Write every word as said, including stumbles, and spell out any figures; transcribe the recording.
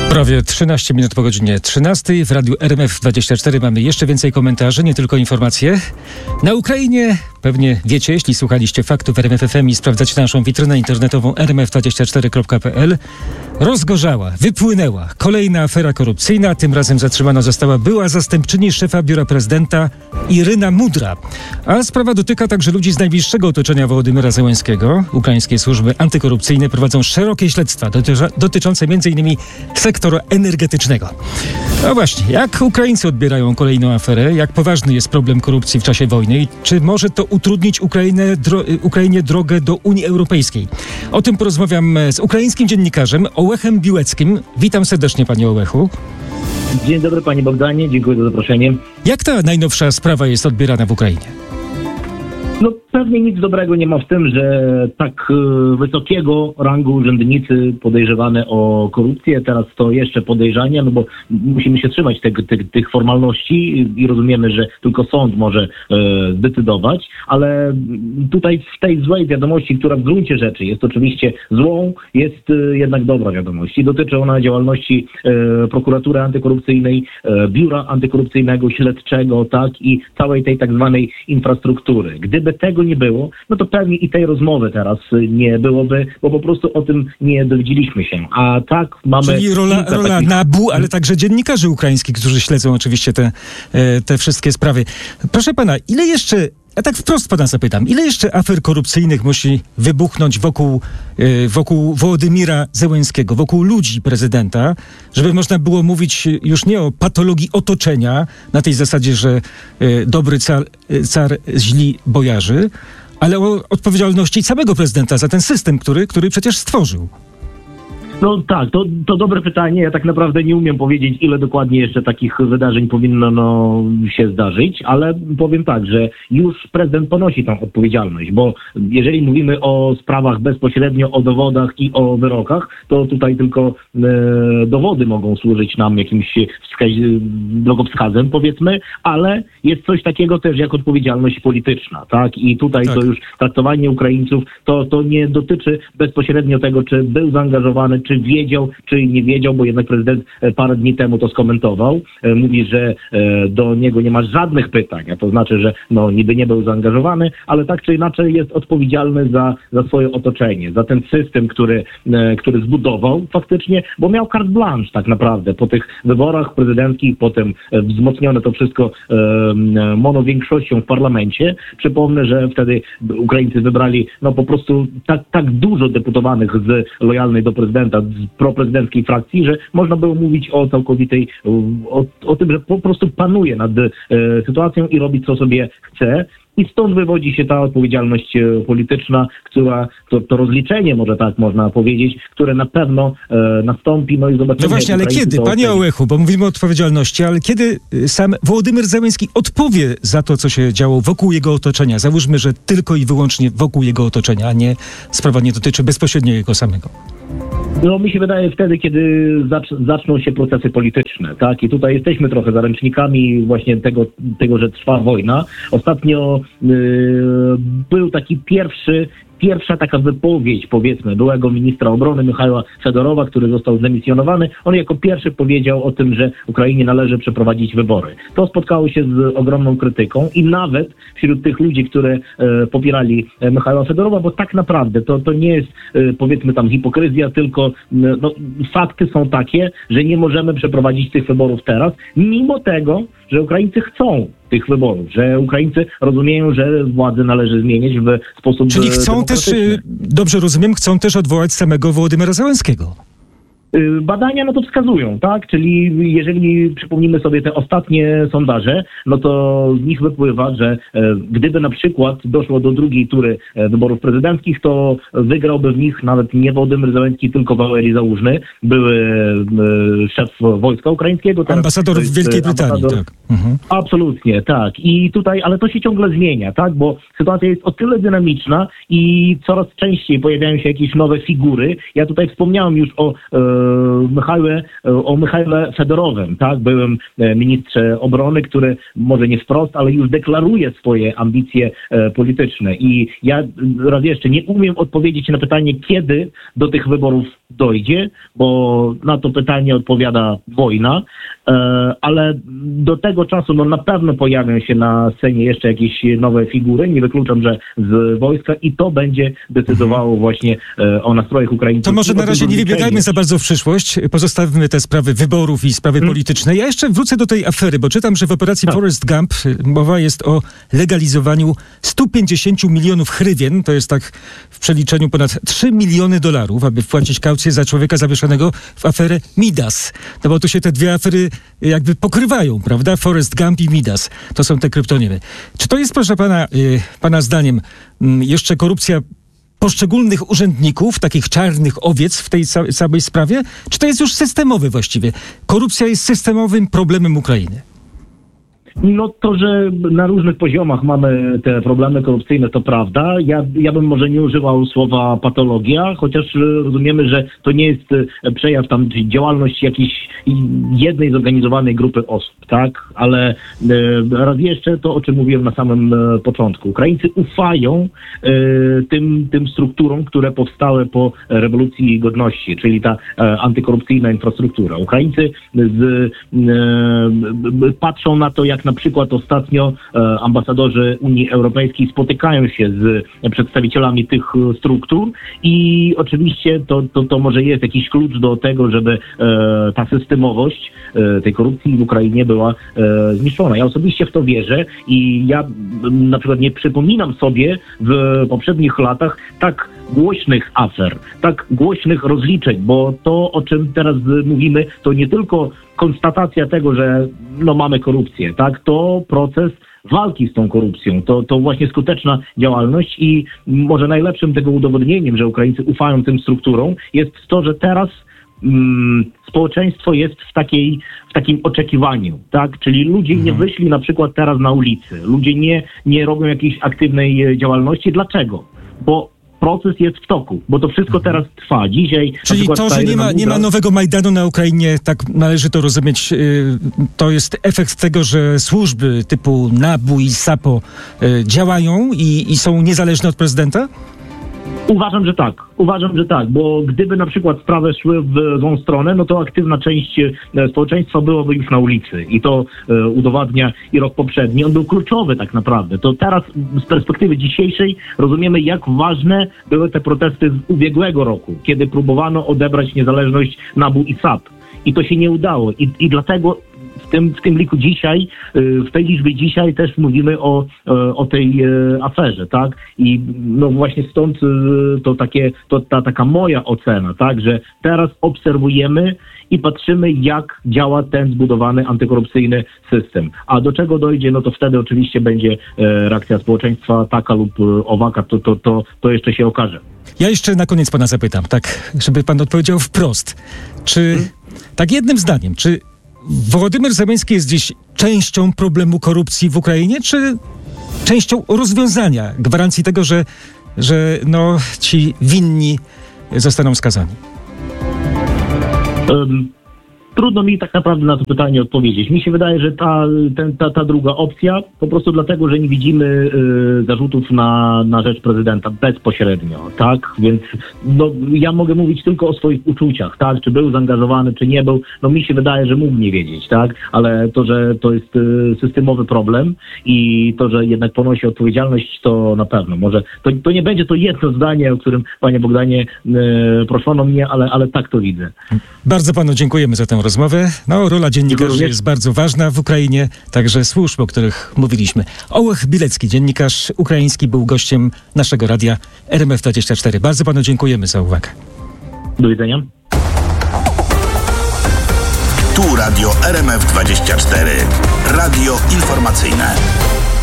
Prawie trzynaście minut po godzinie trzynastej. W Radiu R M F dwadzieścia cztery mamy jeszcze więcej komentarzy, nie tylko informacje. Na Ukrainie, pewnie wiecie, jeśli słuchaliście faktów R M F F M i sprawdzacie naszą witrynę internetową r m f dwadzieścia cztery kropka p l, rozgorzała, wypłynęła kolejna afera korupcyjna. Tym razem zatrzymana została była zastępczyni szefa biura prezydenta Iryna Mudra. A sprawa dotyka także ludzi z najbliższego otoczenia Wołodymyra Zełenskiego. Ukraińskie służby antykorupcyjne prowadzą szerokie śledztwa dotyczy- dotyczące m.in. sektora energetycznego. No właśnie, jak Ukraińcy odbierają kolejną aferę? Jak poważny jest problem korupcji w czasie wojny? I czy może to utrudnić Ukrainę, dro- Ukrainie drogę do Unii Europejskiej? O tym porozmawiam z ukraińskim dziennikarzem Ołechem Biłeckim. Witam serdecznie, panie Ołechu. Dzień dobry, panie Bogdanie, dziękuję za zaproszenie. Jak ta najnowsza sprawa jest odbierana w Ukrainie? No pewnie nic dobrego nie ma w tym, że tak y, wysokiego rangu urzędnicy podejrzewane o korupcję, teraz to jeszcze podejrzania, no bo musimy się trzymać te, te, tych formalności i rozumiemy, że tylko sąd może y, decydować, ale tutaj w tej złej wiadomości, która w gruncie rzeczy jest oczywiście złą, jest y, jednak dobra wiadomość i dotyczy ona działalności y, prokuratury antykorupcyjnej, y, biura antykorupcyjnego, śledczego, tak, i całej tej tak zwanej infrastruktury. Gdyby tego nie było, no to pewnie i tej rozmowy teraz nie byłoby, bo po prostu o tym nie dowiedzieliśmy się. A tak mamy... Czyli rola, rola takich... NABU, ale także dziennikarzy ukraińskich, którzy śledzą oczywiście te, te wszystkie sprawy. Proszę pana, ile jeszcze... Ja tak wprost pana zapytam, ile jeszcze afer korupcyjnych musi wybuchnąć wokół, wokół Wołodymyra Zełenskiego, wokół ludzi prezydenta, żeby można było mówić już nie o patologii otoczenia, na tej zasadzie, że dobry car, car źli bojarzy, ale o odpowiedzialności samego prezydenta za ten system, który, który przecież stworzył? No tak, to, to dobre pytanie. Ja tak naprawdę nie umiem powiedzieć, ile dokładnie jeszcze takich wydarzeń powinno no, się zdarzyć, ale powiem tak, że już prezydent ponosi tą odpowiedzialność, bo jeżeli mówimy o sprawach bezpośrednio, o dowodach i o wyrokach, to tutaj tylko e, dowody mogą służyć nam jakimś wskaz- drogowskazem, powiedzmy, ale jest coś takiego też jak odpowiedzialność polityczna, tak? I tutaj tak. To już traktowanie Ukraińców, to, to nie dotyczy bezpośrednio tego, czy był zaangażowany, czy wiedział, czy nie wiedział, bo jednak prezydent parę dni temu to skomentował. Mówi, że do niego nie ma żadnych pytań, a to znaczy, że no niby nie był zaangażowany, ale tak czy inaczej jest odpowiedzialny za, za swoje otoczenie, za ten system, który, który zbudował faktycznie, bo miał carte blanche tak naprawdę po tych wyborach prezydenckich, potem wzmocnione to wszystko monowiększością w parlamencie. Przypomnę, że wtedy Ukraińcy wybrali no po prostu tak, tak dużo deputowanych z lojalnej do prezydenta, z proprezydenckiej frakcji, że można było mówić o całkowitej, o, o tym, że po prostu panuje nad e, sytuacją i robi co sobie chce. I stąd wywodzi się ta odpowiedzialność polityczna, która, to, to rozliczenie, może tak można powiedzieć, które na pewno e, nastąpi, no i zobaczymy... No właśnie, ale kiedy, panie Ołechu, bo mówimy o odpowiedzialności, ale kiedy sam Wołodymyr Zełenski odpowie za to, co się działo wokół jego otoczenia? Załóżmy, że tylko i wyłącznie wokół jego otoczenia, a nie sprawa nie dotyczy bezpośrednio jego samego. No mi się wydaje wtedy, kiedy zacz- zaczną się procesy polityczne, tak? I tutaj jesteśmy trochę zaręcznikami właśnie tego, tego że trwa wojna. Ostatnio yy, był taki pierwszy Pierwsza taka wypowiedź, powiedzmy, byłego ministra obrony Michała Fedorowa, który został zdemisjonowany. On jako pierwszy powiedział o tym, że Ukrainie należy przeprowadzić wybory. To spotkało się z ogromną krytyką i nawet wśród tych ludzi, które e, popierali e, Michała Fedorowa, bo tak naprawdę to, to nie jest, e, powiedzmy tam hipokryzja, tylko e, no, fakty są takie, że nie możemy przeprowadzić tych wyborów teraz, mimo tego, że Ukraińcy chcą tych wyborów, że Ukraińcy rozumieją, że władzę należy zmienić w sposób Czyli chcą też, dobrze rozumiem, chcą też odwołać samego Wołodymyra Zełenskiego. Badania na to wskazują, tak? Czyli jeżeli przypomnimy sobie te ostatnie sondaże, no to z nich wypływa, że e, gdyby na przykład doszło do drugiej tury e, wyborów prezydenckich, to wygrałby w nich nawet nie Wołodymyr Zełenski, tylko Walerii Załóżny, były e, szef wojska ukraińskiego. Ambasador w Wielkiej Brytanii, tak. Mhm. Absolutnie, tak. I tutaj, ale to się ciągle zmienia, tak? Bo sytuacja jest o tyle dynamiczna i coraz częściej pojawiają się jakieś nowe figury. Ja tutaj wspomniałem już o e, Michale, o Michale Fedorowym, tak, byłym ministrze obrony, który może nie wprost, ale już deklaruje swoje ambicje polityczne. I ja raz jeszcze nie umiem odpowiedzieć na pytanie, kiedy do tych wyborów dojdzie, bo na to pytanie odpowiada wojna, ale do tego czasu no, na pewno pojawią się na scenie jeszcze jakieś nowe figury. Nie wykluczam, że z wojska i to będzie decydowało właśnie o nastrojach Ukraińców. To może na razie nie wybiegajmy za bardzo w przyszłość. Pozostawmy te sprawy wyborów i sprawy hmm. polityczne. Ja jeszcze wrócę do tej afery, bo czytam, że w operacji tak. Forest Gump mowa jest o legalizowaniu stu pięćdziesięciu milionów hrywien, to jest tak w przeliczeniu ponad trzy miliony dolarów, aby wpłacić kaucję za człowieka zawieszonego w aferę Midas. No bo tu się te dwie afery jakby pokrywają, prawda? Forest Gump i Midas. To są te kryptonimy. Czy to jest, proszę pana, yy, pana zdaniem, yy, jeszcze korupcja poszczególnych urzędników, takich czarnych owiec w tej ca- całej sprawie? Czy to jest już systemowy właściwie? Korupcja jest systemowym problemem Ukrainy. No to, że na różnych poziomach mamy te problemy korupcyjne, to prawda. Ja, ja bym może nie używał słowa patologia, chociaż rozumiemy, że to nie jest przejaw tam działalności jakiejś jednej zorganizowanej grupy osób, tak? Ale e, raz jeszcze to, o czym mówiłem na samym e, początku. Ukraińcy ufają e, tym, tym strukturom, które powstały po rewolucji godności, czyli ta e, antykorupcyjna infrastruktura. Ukraińcy z, e, patrzą na to, jak na przykład ostatnio e, ambasadorzy Unii Europejskiej spotykają się z przedstawicielami tych struktur i oczywiście to, to, to może jest jakiś klucz do tego, żeby e, ta systemowość e, tej korupcji w Ukrainie była e, zniszczona. Ja osobiście w to wierzę i ja m, na przykład nie przypominam sobie w poprzednich latach tak głośnych afer, tak głośnych rozliczeń, bo to, o czym teraz mówimy, to nie tylko konstatacja tego, że no mamy korupcję, tak? To proces walki z tą korupcją, to, to właśnie skuteczna działalność i może najlepszym tego udowodnieniem, że Ukraińcy ufają tym strukturom, jest to, że teraz mm, społeczeństwo jest w takiej, w takim oczekiwaniu, tak? Czyli ludzie nie wyszli na przykład teraz na ulicy, ludzie nie, nie robią jakiejś aktywnej działalności. Dlaczego? Bo proces jest w toku, bo to wszystko teraz trwa. Dzisiaj... Czyli to, że nie ma, nie ma nowego Majdanu na Ukrainie, tak należy to rozumieć, to jest efekt tego, że służby typu NABU i SAPO działają i, i są niezależne od prezydenta? Uważam, że tak. Uważam, że tak, bo gdyby na przykład sprawy szły w złą stronę, no to aktywna część społeczeństwa byłoby już na ulicy i to e, udowadnia i rok poprzedni. On był kluczowy tak naprawdę. To teraz z perspektywy dzisiejszej rozumiemy, jak ważne były te protesty z ubiegłego roku, kiedy próbowano odebrać niezależność NABU i SAP. I to się nie udało. I, i dlatego w tym, w tym liku dzisiaj, w tej liczbie dzisiaj też mówimy o, o tej aferze, tak? I no właśnie stąd to takie, to ta taka moja ocena, tak? Że teraz obserwujemy i patrzymy, jak działa ten zbudowany antykorupcyjny system. A do czego dojdzie, no to wtedy oczywiście będzie reakcja społeczeństwa taka lub owaka, to, to, to, to jeszcze się okaże. Ja jeszcze na koniec pana zapytam, tak, żeby pan odpowiedział wprost. Czy, hmm? tak jednym zdaniem, czy Wołodymyr Zełenski jest dziś częścią problemu korupcji w Ukrainie, czy częścią rozwiązania, gwarancji tego, że, że no, ci winni zostaną skazani? Um. Trudno mi tak naprawdę na to pytanie odpowiedzieć. Mi się wydaje, że ta, ten, ta, ta druga opcja, po prostu dlatego, że nie widzimy y, zarzutów na, na rzecz prezydenta bezpośrednio, tak? Więc no, ja mogę mówić tylko o swoich uczuciach, tak? Czy był zaangażowany, czy nie był. No mi się wydaje, że mógł nie wiedzieć, tak? Ale to, że to jest y, systemowy problem i to, że jednak ponosi odpowiedzialność, to na pewno. Może to, to nie będzie to jedno zdanie, o którym, panie Bogdanie, y, proszono mnie, ale, ale tak to widzę. Bardzo panu dziękujemy za tę rozmowę. No, rola dziennikarzy jest bardzo ważna w Ukrainie, także służb, o których mówiliśmy. Ołech Bilecki, dziennikarz ukraiński, był gościem naszego radia R M F dwadzieścia cztery. Bardzo panu dziękujemy za uwagę. Do widzenia. Tu Radio R M F dwadzieścia cztery. Radio informacyjne.